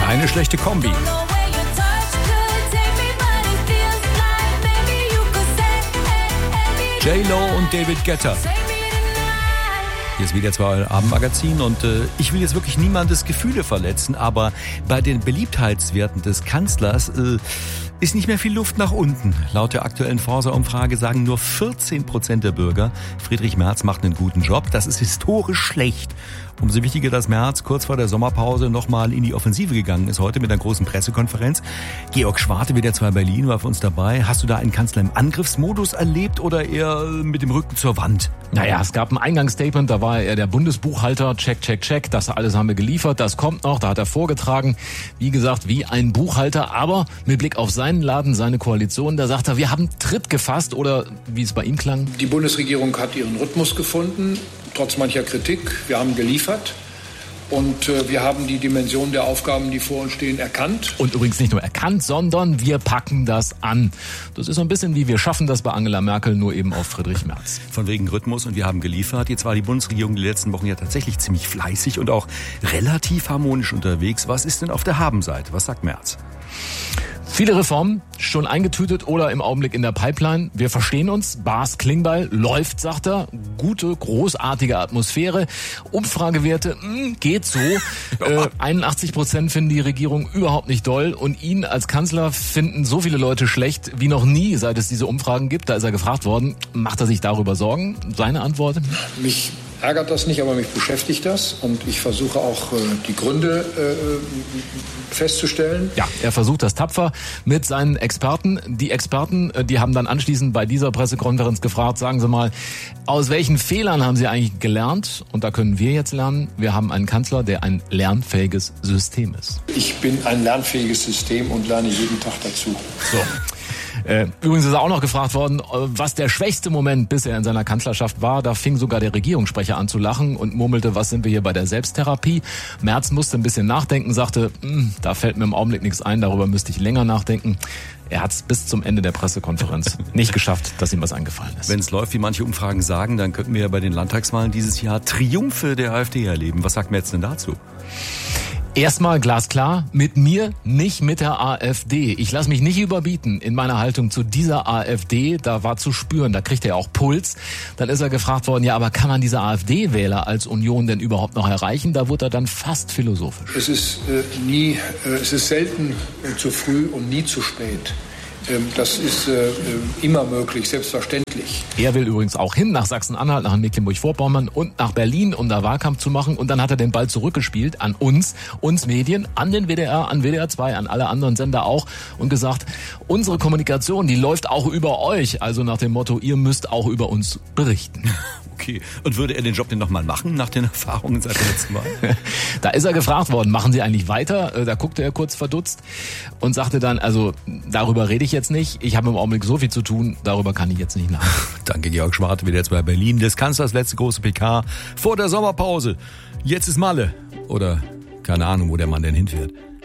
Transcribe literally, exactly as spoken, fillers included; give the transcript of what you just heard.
Keine schlechte Kombi. J-Lo und David Guetta. Hier ist wieder zwei Abendmagazin und äh, ich will jetzt wirklich niemandes Gefühle verletzen, aber bei den Beliebtheitswerten des Kanzlers äh, ist nicht mehr viel Luft nach unten. Laut der aktuellen Forsa-Umfrage sagen nur vierzehn Prozent der Bürger, Friedrich Merz macht einen guten Job. Das ist historisch schlecht. Umso wichtiger, dass Merz kurz vor der Sommerpause nochmal in die Offensive gegangen ist, heute mit einer großen Pressekonferenz. Georg Schwarte, W D R zwei Berlin, war für uns dabei. Hast du da einen Kanzler im Angriffsmodus erlebt oder eher mit dem Rücken zur Wand? Naja, es gab ein Eingangsstatement, da war er der Bundesbuchhalter, check, check, check, das alles haben wir geliefert, das kommt noch, da hat er vorgetragen, wie gesagt, wie ein Buchhalter, aber mit Blick auf seinen Laden, seine Koalition, da sagt er, wir haben Tritt gefasst oder wie es bei ihm klang. Die Bundesregierung hat ihren Rhythmus gefunden, trotz mancher Kritik, wir haben geliefert. Und äh, wir haben die Dimension der Aufgaben, die vor uns stehen, erkannt. Und übrigens nicht nur erkannt, sondern wir packen das an. Das ist so ein bisschen wie wir schaffen das bei Angela Merkel, nur eben auf Friedrich Merz. Von wegen Rhythmus und wir haben geliefert. Jetzt war die Bundesregierung die letzten Wochen ja tatsächlich ziemlich fleißig und auch relativ harmonisch unterwegs. Was ist denn auf der Habenseite? Was sagt Merz? Viele Reformen schon eingetütet oder im Augenblick in der Pipeline. Wir verstehen uns. Bas Klingbeil läuft, sagt er. Gute, großartige Atmosphäre. Umfragewerte, mh, geht so. äh, einundachtzig Prozent finden die Regierung überhaupt nicht doll. Und ihn als Kanzler finden so viele Leute schlecht wie noch nie, seit es diese Umfragen gibt. Da ist er gefragt worden, macht er sich darüber Sorgen? Seine Antwort? Mich ärgert das nicht, aber mich beschäftigt das. Und ich versuche auch äh, die Gründe äh, festzustellen. Ja, er versucht das tapfer mit seinen Experten. Die Experten, die haben dann anschließend bei dieser Pressekonferenz gefragt, sagen Sie mal, aus welchen Fehlern haben Sie eigentlich gelernt? Und da können wir jetzt lernen, wir haben einen Kanzler, der ein lernfähiges System ist. Ich bin ein lernfähiges System und lerne jeden Tag dazu. So. Übrigens ist er auch noch gefragt worden, was der schwächste Moment bisher in seiner Kanzlerschaft war. Da fing sogar der Regierungssprecher an zu lachen und murmelte, was sind wir hier bei der Selbsttherapie? Merz musste ein bisschen nachdenken, sagte, da fällt mir im Augenblick nichts ein, darüber müsste ich länger nachdenken. Er hat es bis zum Ende der Pressekonferenz nicht geschafft, dass ihm was eingefallen ist. Wenn es läuft, wie manche Umfragen sagen, dann könnten wir ja bei den Landtagswahlen dieses Jahr Triumphe der AfD erleben. Was sagt Merz denn dazu? Erstmal glasklar, mit mir, nicht mit der AfD. Ich lasse mich nicht überbieten in meiner Haltung zu dieser AfD. Da war zu spüren, da kriegt er auch Puls. Dann ist er gefragt worden, ja, aber kann man diese AfD-Wähler als Union denn überhaupt noch erreichen? Da wurde er dann fast philosophisch. Es ist äh, nie, äh, es ist selten äh, zu früh und nie zu spät. Das ist äh, immer möglich, selbstverständlich. Er will übrigens auch hin nach Sachsen-Anhalt, nach Mecklenburg-Vorpommern und nach Berlin, um da Wahlkampf zu machen. Und dann hat er den Ball zurückgespielt an uns, uns Medien, an den W D R, an W D R zwei, an alle anderen Sender auch und gesagt, unsere Kommunikation, die läuft auch über euch. Also nach dem Motto, ihr müsst auch über uns berichten. Okay. Und würde er den Job denn nochmal machen, nach den Erfahrungen seit der letzten Mal? Da ist er gefragt worden, machen Sie eigentlich weiter? Da guckte er kurz verdutzt und sagte dann, also darüber rede ich jetzt nicht. Ich habe im Augenblick so viel zu tun, darüber kann ich jetzt nicht nach. Danke, Georg Schwarte, wieder jetzt bei Berlin. Des Kanzlers letzte große P K vor der Sommerpause. Jetzt ist Malle. Oder keine Ahnung, wo der Mann denn hinfährt.